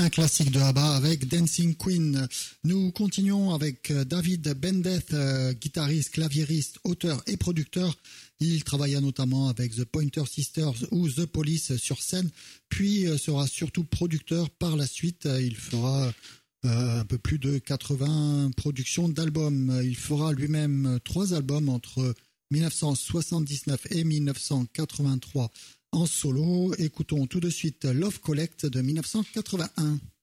un classique de ABBA avec Dancing Queen. Nous continuons avec David Bendeth, guitariste, claviériste, auteur et producteur. Il travailla notamment avec The Pointer Sisters ou The Police sur scène, puis sera surtout producteur par la suite. Il fera un peu plus de 80 productions d'albums. Il fera lui-même 3 albums entre 1979 et 1983 en solo. Écoutons tout de suite Love Collect de 1981.